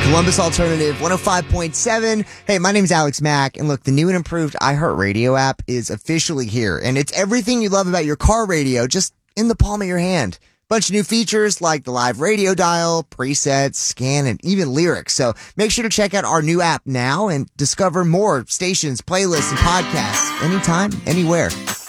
Columbus Alternative 105.7. Hey, my name is Alex Mack, and look, the new and improved iHeartRadio app is officially here, and it's everything you love about your car radio, just in the palm of your hand. Bunch of new features like the live radio dial, presets, scan, and even lyrics. So make sure to check out our new app now and discover more stations, playlists, and podcasts anytime, anywhere.